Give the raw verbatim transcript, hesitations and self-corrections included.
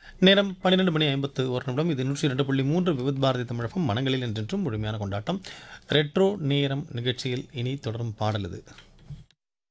நேரம் பன்னிரண்டு மணி ஐம்பத்து ஒரு நிமிடம். இது நூற்றி இரண்டு புள்ளி மூன்று விவித் பாரதி தமிழகம். மனங்களில் என்றென்றும் முழுமையான கொண்டாட்டம். ரெட்ரோ நேரம் நிகழ்ச்சியில் இனி தொடரும் பாடல் இது.